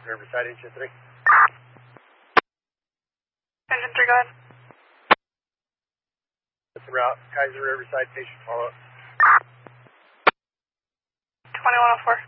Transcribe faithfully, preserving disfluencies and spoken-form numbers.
Riverside, engine three. Engine three, go ahead. That's the route. Kaiser Riverside, patient follow-up. twenty-one oh four.